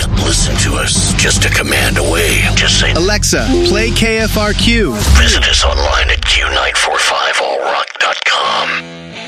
Listen to us just a command away. Just say, Alexa, play KFRQ. Visit us online at